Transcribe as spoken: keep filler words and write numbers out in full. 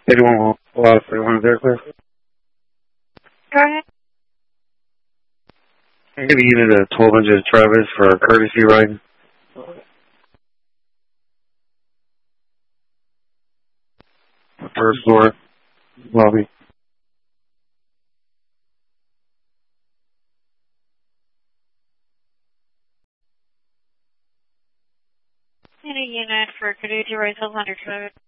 Anyone lost everyone's aircraft? Go ahead. I'm going to unit a twelve hundred Travis for a courtesy ride. First floor, lobby. In a unit for Caduceus Ride twelve hundred Travis.